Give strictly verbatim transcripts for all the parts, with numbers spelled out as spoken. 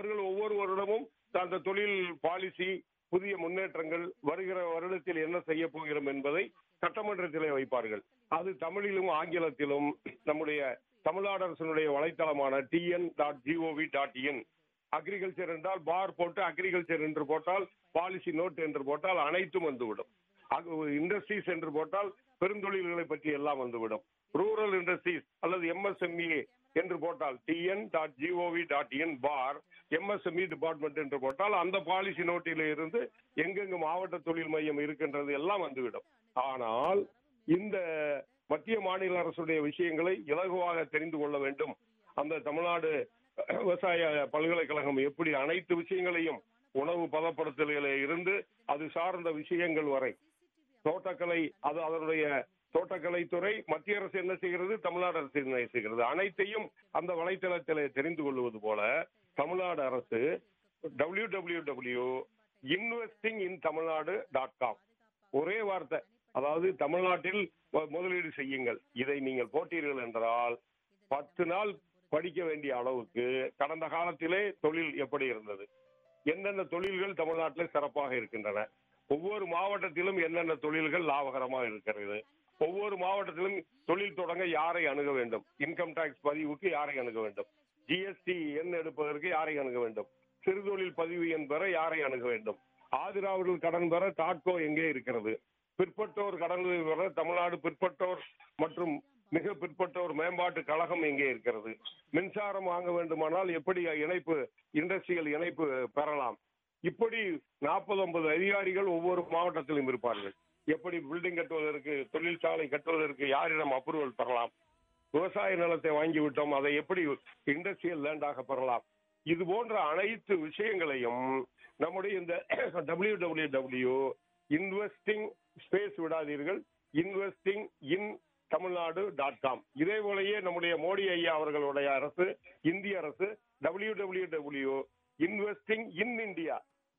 அவர்கள் ஒவ்வொரு வருடமும் அந்த தொழில் பாலிசி, புதிய முன்னேற்றங்கள், வருகிற வருடத்தில் என்ன செய்ய போகிறோம் என்பதை சட்டமன்றத்திலே வைப்பார்கள். அது தமிழிலும் ஆங்கிலத்திலும் நம்முடைய தமிழ்நாடு அரசினுடைய வலைத்தளமான TN dot gov dot in, agriculture என்றால் பார் போட்டு அக்ரிகல்ச்சர் என்று போட்டால், பாலிசி நோட் என்று போட்டால் அனைத்தும் வந்துவிடும். இண்டஸ்ட்ரீஸ் என்று போட்டால் பெருந்தொழில்களை பற்றி எல்லாம் வந்துவிடும். ரூரல் இண்டஸ்ட்ரீஸ் அல்லது எம்எஸ்எம்இ என்று போட்டால் TN dot gov dot in bar MSME department என்று போட்டால் அந்த பாலிசி நோட்டில இருந்து எங்கெங்கு மாவட்ட தொழில் மையம் இருக்கின்றது எல்லாம் வந்துவிடும். ஆனால் இந்த மத்திய மாநில அரசுடைய விஷயங்களை இலகுவாக தெரிந்து கொள்ள வேண்டும். அந்த தமிழ்நாடு விவசாய பல்கலைக்கழகம் எப்படி அனைத்து விஷயங்களையும் உணவு பதப்படுத்தலில் இருந்து அது சார்ந்த விஷயங்கள் வரை தோட்டக்கலை, அது அதனுடைய தோட்டக்கலைத்துறை மத்திய அரசு என்ன செய்கிறது, தமிழ்நாடு அரசு என்ன செய்கிறது, அனைத்தையும் அந்த வலைத்தளத்தில் தெரிந்து கொள்வது போல தமிழ்நாடு அரசு W W W investing in Tamil Nadu dot com, ஒரே வார்த்தை, அதாவது தமிழ்நாட்டில் முதலீடு செய்யுங்கள். இதை நீங்கள் போட்டீர்கள் என்றால் பத்து நாள் படிக்க வேண்டிய அளவுக்கு கடந்த காலத்திலே தொழில் எப்படி இருந்தது, என்னென்ன தொழில்கள் தமிழ்நாட்டில் சிறப்பாக இருக்கின்றன, ஒவ்வொரு மாவட்டத்திலும் என்னென்ன தொழில்கள் லாபகரமாக இருக்கிறது, ஒவ்வொரு மாவட்டத்திலும் தொழில் தொடங்க யாரை அணுக வேண்டும், இன்கம் டாக்ஸ் பதிவுக்கு யாரை அணுக வேண்டும், ஜிஎஸ்டி எண் எடுப்பதற்கு யாரை அணுக வேண்டும், சிறுதொழில் பதிவு எண் பெற யாரை அணுக வேண்டும், ஆதிராவிடர்கள் கடன் பெற டாட்கோ எங்கே இருக்கிறது, பிற்பட்டோர் கடன் பெற தமிழ்நாடு பிற்பட்டோர் மற்றும் மிக பிற்பட்டோர் மேம்பாட்டு கழகம் எங்கே இருக்கிறது, மின்சாரம் வாங்க வேண்டுமானால் எப்படி இணைப்பு, இண்டஸ்ட்ரியல் இணைப்பு பெறலாம். இப்படி நாற்பது ஐம்பது அதிகாரிகள் ஒவ்வொரு மாவட்டத்திலும் இருப்பார்கள். எப்படி பில்டிங் கட்டுவதற்கு, தொழிற்சாலை கட்டுவதற்கு யாரிடம் அப்ரூவல் பெறலாம், விவசாய நிலத்தை வாங்கிவிட்டோம் அதை எப்படி இண்டஸ்ட்ரியல் லேண்டாக பெறலாம், இது போன்ற அனைத்து விஷயங்களையும் நம்முடைய இந்த W W W investing space விடாதீர்கள், investing in Tamil Nadu dot com. இதே போலயே நம்முடைய மோடி ஐயா அவர்களுடைய அரசு, இந்திய அரசு W W W investing in India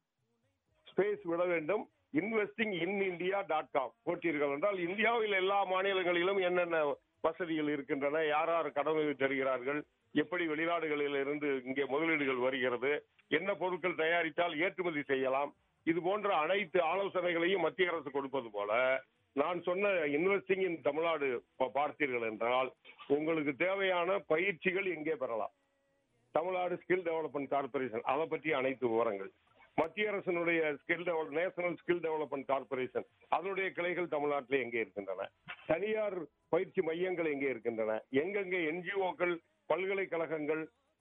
space விட வேண்டும், investing in India dot com போட்டீர்கள் என்றால் இந்தியாவில் எல்லா மாநிலங்களிலும் என்னென்ன வசதிகள் இருக்கின்றன, யார் யார் கடமை தருகிறார்கள், எப்படி வெளிநாடுகளில் இருந்து இங்கே முதலீடுகள் வருகிறது, என்ன பொருட்கள் தயாரித்தால் ஏற்றுமதி செய்யலாம், இது போன்ற அனைத்து ஆலோசனைகளையும் மத்திய அரசு கொடுப்பது போல நான் சொன்ன இன்வெஸ்டிங் இன் தமிழ்நாடு பார்த்தீர்கள் என்றால் உங்களுக்கு தேவையான பயிற்சிகள் எங்கே பெறலாம், தமிழ்நாடு ஸ்கில் டெவலப்மெண்ட் கார்பரேஷன் அதை பற்றி அனைத்து விவரங்கள், மத்திய அரசினுடைய skill develop national skill development corporation அதனுடைய கிளைகள் தமிழ்நாட்டில் எங்கே இருக்கின்றன, தனியார் பயிற்சி மையங்கள் எங்கே இருக்கின்றன, எங்கெங்கே என்ஜிஓக்கள், பல்கலைக்கழகங்கள்,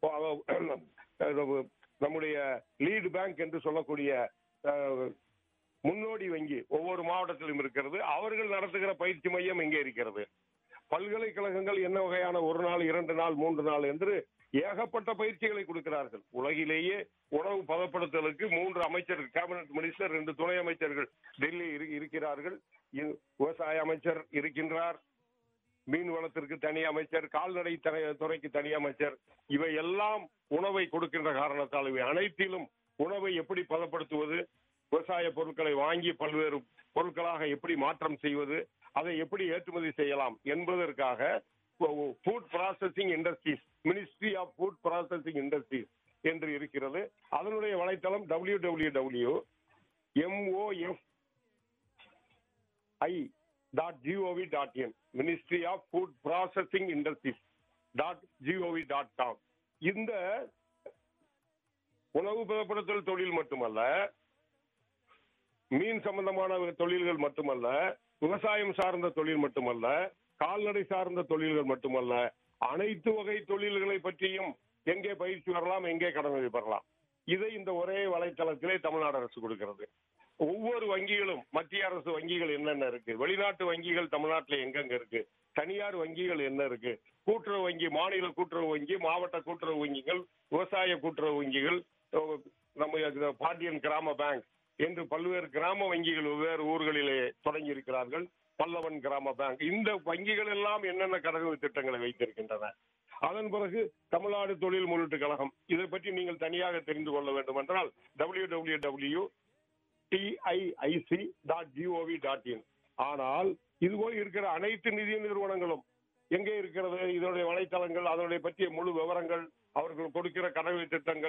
நம்முடைய லீடு பேங்க் என்று சொல்லக்கூடிய முன்னோடி வங்கி ஒவ்வொரு மாவட்டத்திலும் இருக்கிறது, அவர்கள் நடத்துகிற பயிற்சி மையம் எங்கே இருக்கிறது, பல்கலைக்கழகங்கள் என்ன வகையான ஒரு நாள் இரண்டு நாள் மூன்று நாள் என்று ஏகப்பட்ட பயிற்சிகளை கொடுக்கிறார்கள். உலகிலேயே உணவு பதப்படுத்தலுக்கு மூன்று அமைச்சர்கள், கேபினட் மினிஸ்டர், ரெண்டு துணை அமைச்சர்கள் டெல்லி இருக்கிறார்கள், விவசாய அமைச்சர் இருக்கின்றார், மீன் வளத்திற்கு தனி அமைச்சர், கால்நடை துறைக்கு தனி அமைச்சர், இவை எல்லாம் உணவை கொடுக்கின்ற காரணத்தால் இவை அனைத்திலும் உணவை எப்படி பதப்படுத்துவது, விவசாய பொருட்களை வாங்கி பல்வேறு பொருட்களாக எப்படி மாற்றம் செய்வது, அதை எப்படி ஏற்றுமதி செய்யலாம் என்பதற்காக food processing industries, ministry of food processing industries என்று இருக்கிறது. அதனுடைய வலைத்தளம் W W W MOF I dot gov dot in, ministry of food processing industries dot gov dot com. இந்த உணவு பதப்படுத்தல் தொழில் மட்டுமல்ல, மீன் சம்பந்தமான தொழில்கள் மட்டுமல்ல, விவசாயம் சார்ந்த தொழில் மட்டுமல்ல, கால்நடை சார்ந்த தொழில்கள் மட்டுமல்ல, அனைத்து வகை தொழில்களை பற்றியும் எங்கே பயிற்சி பெறலாம், எங்கே கடனுதவி பெறலாம், இதை இந்த ஒரே வலைத்தளத்திலே தமிழ்நாடு அரசு கொடுக்கிறது. ஒவ்வொரு வங்கிகளும், மத்திய அரசு வங்கிகள் என்னென்ன இருக்கு, வெளிநாட்டு வங்கிகள் தமிழ்நாட்டில் எங்கெங்க இருக்கு, தனியார் வங்கிகள் என்ன இருக்கு, கூட்டுறவு வங்கி, மாநில கூட்டுறவு வங்கி, மாவட்ட கூட்டுறவு வங்கிகள், விவசாய கூட்டுறவு வங்கிகள், நம்ம பாண்டியன் கிராம பேங்க் என்று பல்வேறு கிராம வங்கிகள் வெவ்வேறு ஊர்களிலே தொடங்கி இருக்கிறார்கள், பல்லவன் கிராம பேங்க், இந்த வங்கிகள் எல்லாம் என்னென்ன கடனுதவி திட்டங்களை வைத்திருக்கின்றன. அதன் பிறகு தமிழ்நாடு தொழில் முதலீட்டு கழகம், இதை பற்றி நீங்கள் தனியாக தெரிந்து கொள்ள வேண்டும் என்றால் W W W TIIC dot gov dot in. ஆனால் இதுபோல் இருக்கிற அனைத்து நிதி நிறுவனங்களும் எங்கே இருக்கிறது, இதனுடைய வலைத்தளங்கள், அதனுடைய பற்றிய முழு விவரங்கள், அவர்கள் கொடுக்கிற கடனுதவி திட்டங்கள்